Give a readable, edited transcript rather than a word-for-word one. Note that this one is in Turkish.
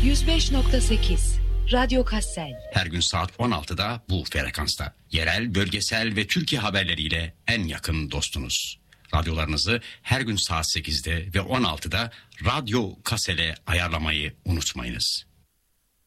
105.8 Radyo Kassel. Her gün saat 16'da bu frekansta. Yerel, bölgesel ve Türkiye haberleriyle en yakın dostunuz. Radyolarınızı her gün saat 8'de ve 16'da Radyo Kassel'e ayarlamayı unutmayınız.